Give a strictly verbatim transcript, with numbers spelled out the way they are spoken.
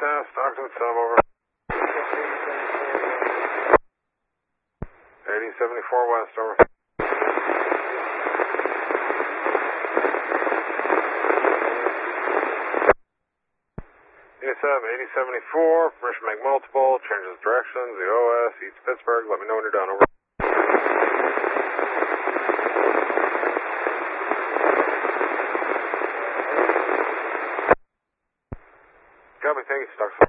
South, Stockton, Sub, over. eighty seventy-four West, over. Sub eighty seventy-four, permission to make multiple, changes directions, the O S, East Pittsburgh, let me know when you're done, over. Copy, thank you, Stockton.